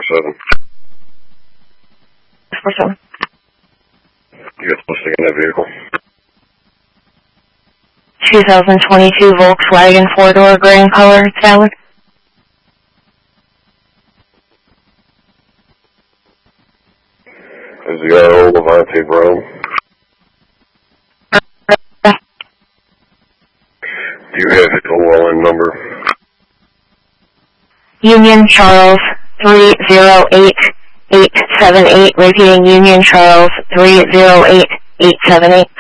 647. 647. You got the listing in that vehicle? 2022 Volkswagen 4-door gray in color. It's valid. Is the RO Levante Brown? Do you have his OLN number? Union Charles 308878. Repeating Union Charles 308878.